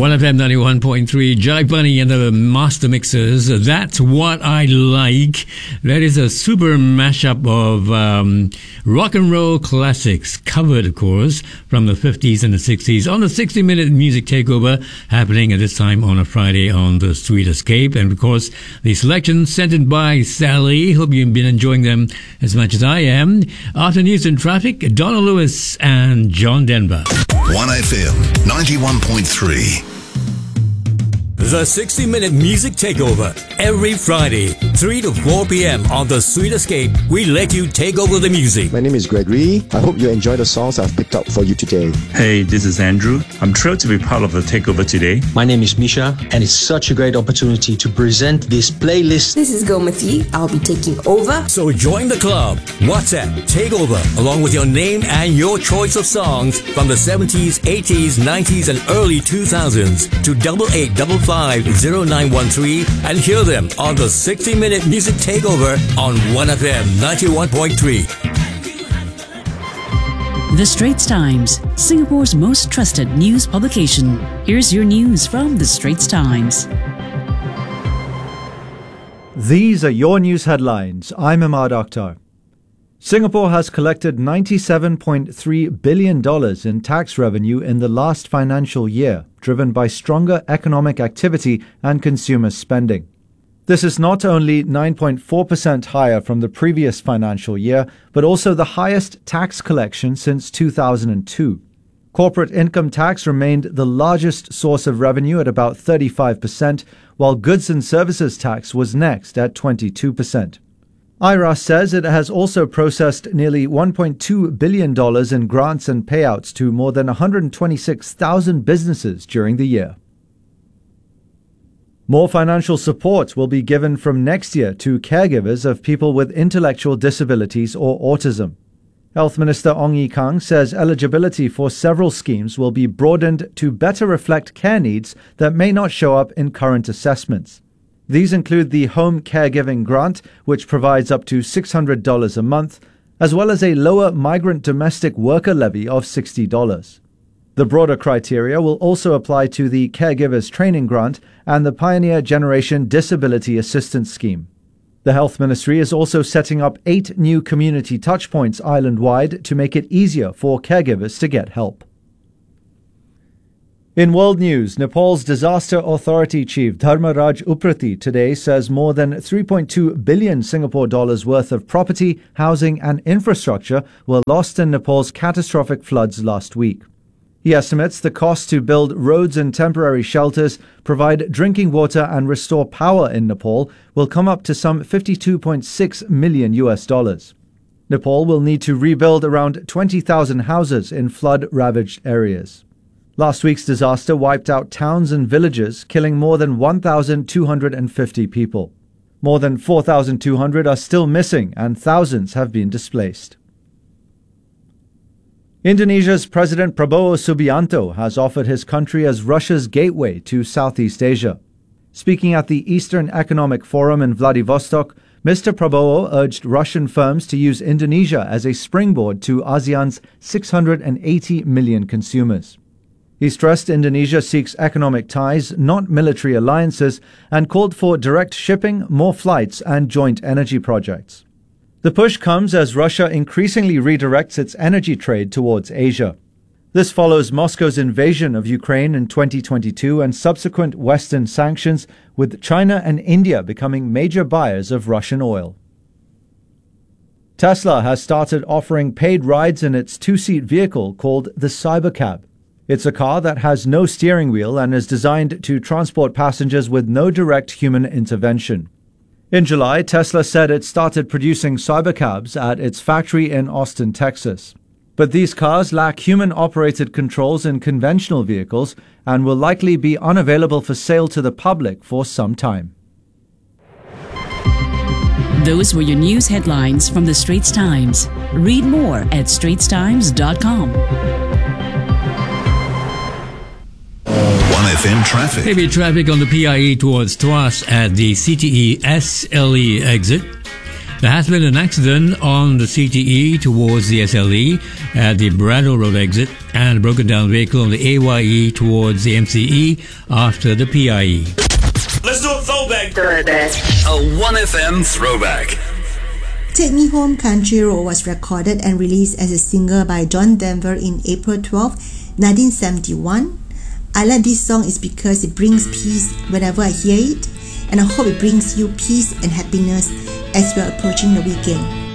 1FM 91.3, Jive Bunny and the Master Mixers. That's What I Like. That is a super mashup of rock and roll classics, covered, of course, from the 50s and the 60s on the 60-minute music takeover happening at this time on a Friday on the Sweet Escape. And, of course, the selection sent in by Sally. Hope you've been enjoying them as much as I am. After news and traffic, Donna Lewis and John Denver. 1FM 91.3. The 60-minute music takeover. Every Friday, 3 to 4 p.m. on The Sweet Escape, we let you take over the music. My name is Gregory. I hope you enjoy the songs I've picked up for you today. Hey, this is Andrew. I'm thrilled to be part of the takeover today. My name is Misha, and it's such a great opportunity to present this playlist. This is Gomati. I'll be taking over. So join the club. WhatsApp Takeover, along with your name and your choice of songs from the 70s, 80s, 90s, and early 2000s to 88550913 and hear them on the 60-minute music takeover on 1FM 91.3. The Straits Times, Singapore's most trusted news publication. Here's your news from The Straits Times. These are your news headlines. I'm Ahmad Akhtar. Singapore has collected $97.3 billion in tax revenue in the last financial year, driven by stronger economic activity and consumer spending. This is not only 9.4% higher from the previous financial year, but also the highest tax collection since 2002. Corporate income tax remained the largest source of revenue at about 35%, while goods and services tax was next at 22%. IRAS says it has also processed nearly $1.2 billion in grants and payouts to more than 126,000 businesses during the year. More financial support will be given from next year to caregivers of people with intellectual disabilities or autism. Health Minister Ong Ye Kung says eligibility for several schemes will be broadened to better reflect care needs that may not show up in current assessments. These include the Home Caregiving Grant, which provides up to $600 a month, as well as a lower migrant domestic worker levy of $60. The broader criteria will also apply to the Caregivers Training Grant and the Pioneer Generation Disability Assistance Scheme. The Health Ministry is also setting up 8 new community touchpoints island-wide to make it easier for caregivers to get help. In world news, Nepal's Disaster Authority Chief Dharmaraj Uprati today says more than 3.2 billion Singapore dollars worth of property, housing and infrastructure were lost in Nepal's catastrophic floods last week. He estimates the cost to build roads and temporary shelters, provide drinking water and restore power in Nepal will come up to some $52.6 million. Nepal will need to rebuild around 20,000 houses in flood-ravaged areas. Last week's disaster wiped out towns and villages, killing more than 1,250 people. More than 4,200 are still missing and thousands have been displaced. Indonesia's President Prabowo Subianto has offered his country as Russia's gateway to Southeast Asia. Speaking at the Eastern Economic Forum in Vladivostok, Mr. Prabowo urged Russian firms to use Indonesia as a springboard to ASEAN's 680 million consumers. He stressed Indonesia seeks economic ties, not military alliances, and called for direct shipping, more flights, and joint energy projects. The push comes as Russia increasingly redirects its energy trade towards Asia. This follows Moscow's invasion of Ukraine in 2022 and subsequent Western sanctions, with China and India becoming major buyers of Russian oil. Tesla has started offering paid rides in its two-seat vehicle called the Cybercab. It's a car that has no steering wheel and is designed to transport passengers with no direct human intervention. In July, Tesla said it started producing Cybercabs at its factory in Austin, Texas. But these cars lack human-operated controls in conventional vehicles and will likely be unavailable for sale to the public for some time. Those were your news headlines from the Straits Times. Read more at straitstimes.com. 1FM traffic. Heavy traffic on the PIE towards Tuas at the CTE SLE exit. There has been an accident on the CTE towards the SLE at the Braddock Road exit and a broken down vehicle on the AYE towards the MCE after the PIE. Let's do a throwback. A 1FM throwback. Take Me Home Country Road was recorded and released as a single by John Denver in April 12, 1971. I like this song is because it brings peace whenever I hear it, and I hope it brings you peace and happiness as we are approaching the weekend.